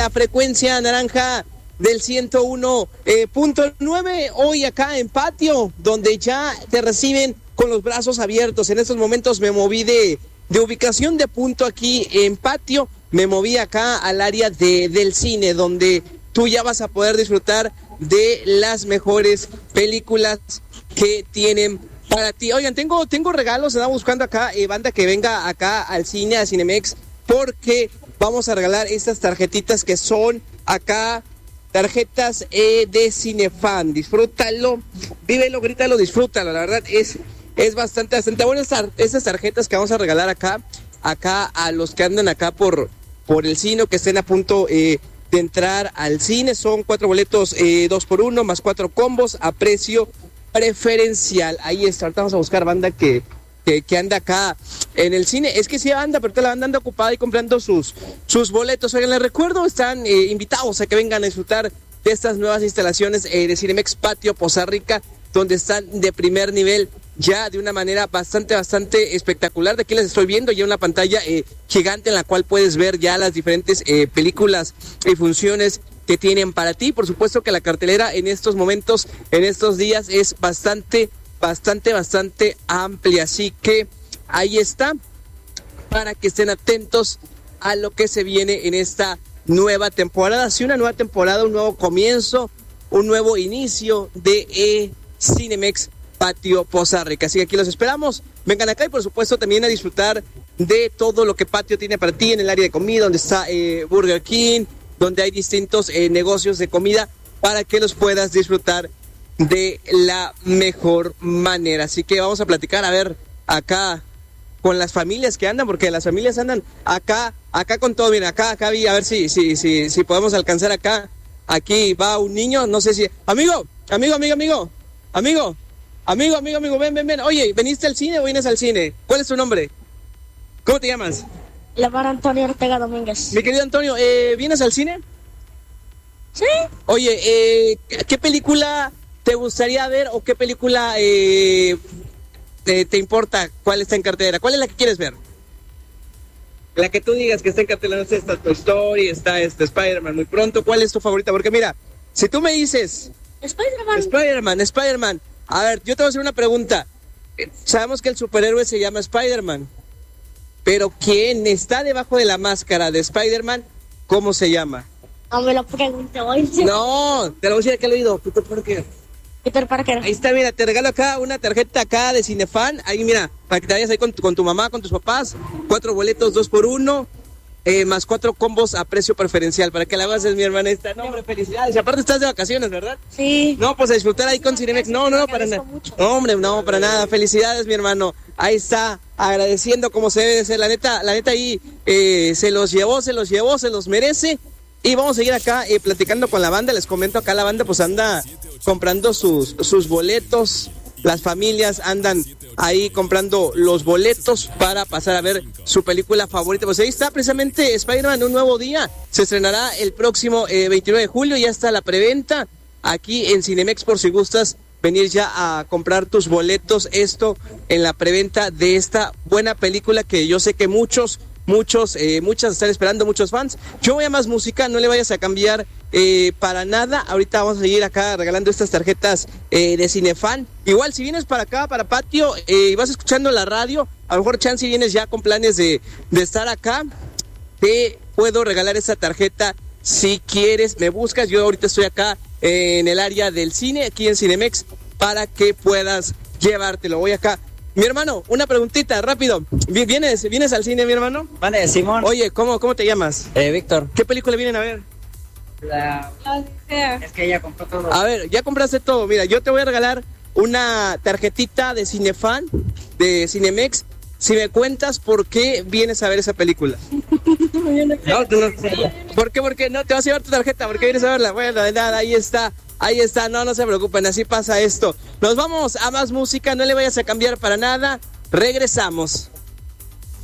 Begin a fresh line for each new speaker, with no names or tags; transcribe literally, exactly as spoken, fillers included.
la frecuencia naranja del ciento uno punto nueve, hoy acá en Patio, donde ya te reciben con los brazos abiertos. En estos momentos me moví de, de ubicación de punto aquí en Patio, me moví acá al área de, del cine, donde tú ya vas a poder disfrutar de las mejores películas que tienen para ti. Oigan, tengo, tengo regalos, andaba buscando acá, eh, banda que venga acá al cine, a Cinemex, porque vamos a regalar estas tarjetitas que son acá, tarjetas eh, de Cinefan. Disfrútalo, vívelo, grítalo, disfrútalo, la verdad es, es bastante, bastante bueno estas, estas tarjetas que vamos a regalar acá, acá a los que andan acá por, por el cine, que estén a punto eh, de entrar al cine. Son cuatro boletos, eh, dos por uno, más cuatro combos a precio preferencial. Ahí está, ahorita vamos a buscar banda que, que, que anda acá en el cine. Es que sí anda, pero te la banda anda ocupada y comprando sus, sus boletos. Oigan, les recuerdo, están eh, invitados a que vengan a disfrutar de estas nuevas instalaciones eh, de Cinemex Patio Poza Rica, donde están de primer nivel, ya de una manera bastante, bastante espectacular. De aquí les estoy viendo ya una pantalla eh, gigante en la cual puedes ver ya las diferentes eh, películas y funciones que tienen para ti. Por supuesto que la cartelera en estos momentos, en estos días, es bastante, bastante, bastante amplia. Así que ahí está, para que estén atentos a lo que se viene en esta nueva temporada. Sí, una nueva temporada, un nuevo comienzo, un nuevo inicio de eh, Cinemex Patio Poza Rica. Así que aquí los esperamos. Vengan acá y por supuesto también a disfrutar de todo lo que Patio tiene para ti en el área de comida, donde está eh, Burger King, donde hay distintos eh, negocios de comida para que los puedas disfrutar de la mejor manera. Así que vamos a platicar, a ver, acá con las familias que andan, porque las familias andan acá, acá con todo. Mira, acá, acá vi, a ver si, si, si, si podemos alcanzar acá. Aquí va un niño, no sé si... Amigo, amigo, amigo, amigo, amigo, amigo, amigo, amigo, ven, ven, ven. Oye, ¿veniste al cine o vienes al cine? ¿Cuál es tu nombre? ¿Cómo te llamas?
Lamar Antonio Ortega Domínguez.
Mi querido Antonio, eh, ¿vienes al cine?
Sí.
Oye, eh, ¿qué película te gustaría ver o qué película eh, te, te importa cuál está en cartelera? ¿Cuál es la que quieres ver? La que tú digas que está en cartelera, no sé, está Toy Story, está este Spider-Man muy pronto. ¿Cuál es tu favorita? Porque mira, si tú me dices...
Spider-Man.
Spider-Man, Spider-Man. A ver, yo te voy a hacer una pregunta. Sabemos que el superhéroe se llama Spider-Man, pero ¿quién está debajo de la máscara de Spider-Man? ¿Cómo se llama?
No me lo pregunte hoy.
No, te lo voy a decir aquí al oído. Peter Parker.
Peter Parker.
Ahí está, mira, te regalo acá una tarjeta acá de Cinefan. Ahí, mira, para que te vayas ahí con tu, con tu mamá, con tus papás. Cuatro boletos, dos por uno. Eh, más cuatro combos a precio preferencial. Para que la bases, mi hermana. Esta. No, hombre, felicidades. Y aparte estás de vacaciones, ¿verdad?
Sí.
No, pues a disfrutar ahí con Cinemex. No, no, no, para nada. No, hombre, no, para nada. Felicidades, mi hermano. Ahí está, agradeciendo como se debe de ser. La neta, la neta ahí eh, se los llevó, se los llevó, se los merece. Y vamos a seguir acá eh, platicando con la banda. Les comento, acá la banda pues anda comprando sus, sus boletos. Las familias andan ahí comprando los boletos para pasar a ver su película favorita. Pues ahí está precisamente Spider-Man, un nuevo día. Se estrenará el próximo eh, veintinueve de julio. Ya está la preventa aquí en Cinemex, por si gustas venir ya a comprar tus boletos. Esto en la preventa de esta buena película que yo sé que muchos... Muchos, eh, muchas están esperando, muchos fans. Yo voy a más música, no le vayas a cambiar eh, para nada. Ahorita vamos a seguir acá regalando estas tarjetas eh, de Cinefan. Igual, si vienes para acá, para Patio, eh, y vas escuchando la radio, a lo mejor chance vienes ya con planes de, de estar acá, te puedo regalar esa tarjeta si quieres. Me buscas, yo ahorita estoy acá eh, en el área del cine, aquí en Cinemex, para que puedas llevártelo. Voy acá. Mi hermano, una preguntita, rápido. ¿Vienes, vienes al cine, mi hermano?
Vale, Simón.
Oye, ¿cómo, cómo te llamas?
Eh, Víctor.
¿Qué película vienen a ver?
La... Es que ella compró todo.
A ver, ya compraste todo. Mira, yo te voy a regalar una tarjetita de Cinefan, de Cinemex, si me cuentas por qué vienes a ver esa película. No, tú no. ¿Por qué? ¿Por qué? No, te vas a llevar tu tarjeta, ¿por qué vienes a verla? Bueno, de nada, ahí está. Ahí está, no, no se preocupen, así pasa esto. Nos vamos a más música, no le vayas a cambiar para nada. Regresamos.